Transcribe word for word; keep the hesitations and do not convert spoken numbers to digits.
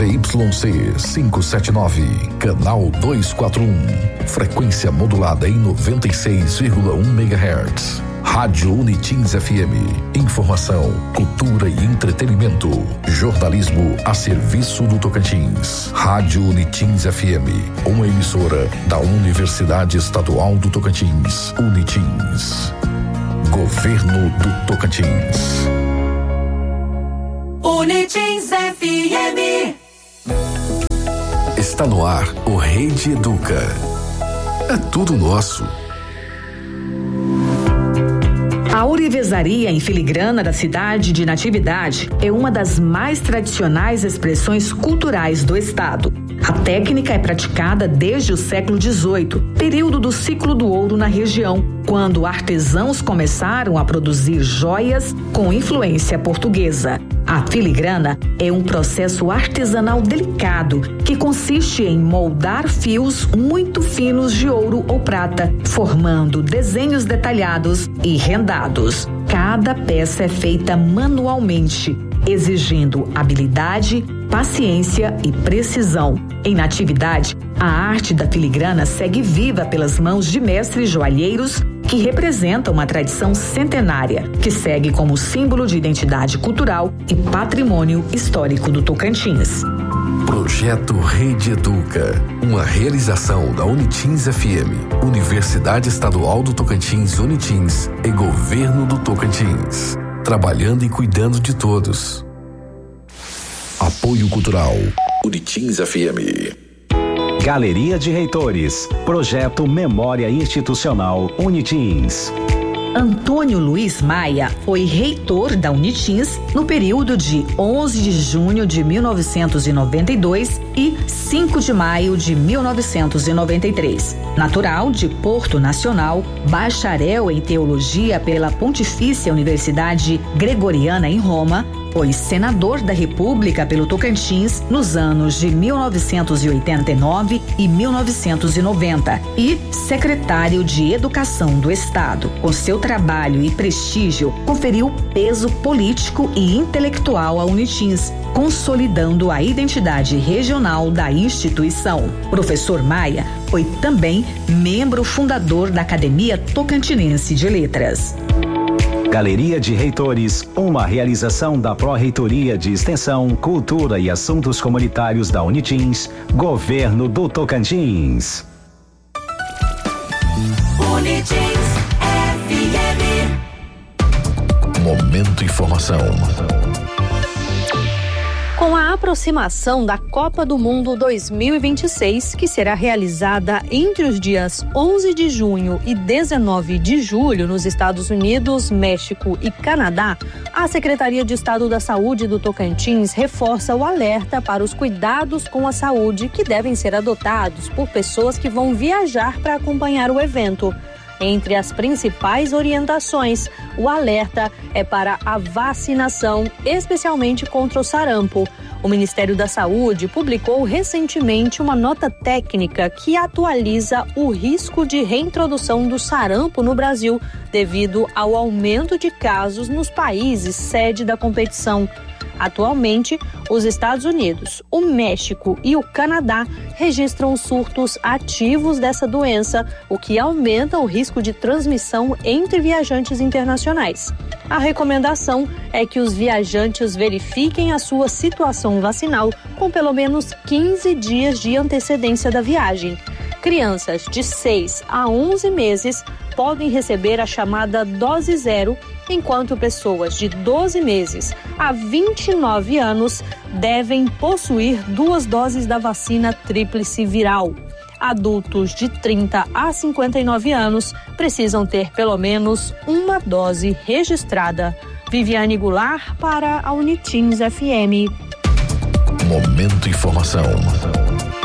Z Y C quinhentos e setenta e nove, canal duzentos e quarenta e um, frequência modulada em noventa e seis vírgula um megahertz. Rádio Unitins F M. Informação, cultura e entretenimento. Jornalismo a serviço do Tocantins. Rádio Unitins F M. Uma emissora da Universidade Estadual do Tocantins. Unitins. Governo do Tocantins. Unitins F M. Está no ar o Rede Educa. É tudo nosso. A ourivesaria em filigrana da cidade de Natividade é uma das mais tradicionais expressões culturais do estado. A técnica é praticada desde o século dezoito, período do ciclo do ouro na região, quando artesãos começaram a produzir joias com influência portuguesa. A filigrana é um processo artesanal delicado que consiste em moldar fios muito finos de ouro ou prata, formando desenhos detalhados e rendados. Cada peça é feita manualmente, exigindo habilidade, paciência e precisão. Em Natividade, a arte da filigrana segue viva pelas mãos de mestres joalheiros que representa uma tradição centenária, que segue como símbolo de identidade cultural e patrimônio histórico do Tocantins. Projeto Rede Educa, uma realização da Unitins F M, Universidade Estadual do Tocantins Unitins e Governo do Tocantins, trabalhando e cuidando de todos. Apoio Cultural, Unitins F M. Galeria de Reitores, Projeto Memória Institucional Unitins. Antônio Luiz Maia foi reitor da Unitins no período de onze de junho de mil novecentos e noventa e dois e cinco de maio de mil novecentos e noventa e três. Natural de Porto Nacional, bacharel em teologia pela Pontifícia Universidade Gregoriana em Roma, foi senador da República pelo Tocantins nos anos de mil novecentos e oitenta e nove e mil novecentos e noventa e secretário de Educação do Estado. Com seu trabalho e prestígio, conferiu peso político e intelectual à Unitins, consolidando a identidade regional da instituição. Professor Maia foi também membro fundador da Academia Tocantinense de Letras. Galeria de Reitores, uma realização da Pró-Reitoria de Extensão, Cultura e Assuntos Comunitários da Unitins, Governo do Tocantins. Unitins F M. Momento Informação. Com a aproximação da Copa do Mundo dois mil e vinte e seis, que será realizada entre os dias onze de junho e dezenove de julho nos Estados Unidos, México e Canadá, a Secretaria de Estado da Saúde do Tocantins reforça o alerta para os cuidados com a saúde que devem ser adotados por pessoas que vão viajar para acompanhar o evento. Entre as principais orientações, o alerta é para a vacinação, especialmente contra o sarampo. O Ministério da Saúde publicou recentemente uma nota técnica que atualiza o risco de reintrodução do sarampo no Brasil, devido ao aumento de casos nos países sede da competição. Atualmente, os Estados Unidos, o México e o Canadá registram surtos ativos dessa doença, o que aumenta o risco de transmissão entre viajantes internacionais. A recomendação é que os viajantes verifiquem a sua situação vacinal com pelo menos quinze dias de antecedência da viagem. Crianças de seis a onze meses podem receber a chamada dose zero, enquanto pessoas de doze meses a vinte e nove anos devem possuir duas doses da vacina tríplice viral. Adultos de trinta a cinquenta e nove anos precisam ter pelo menos uma dose registrada. Viviane Goulart para a Unitins F M. Momento Informação.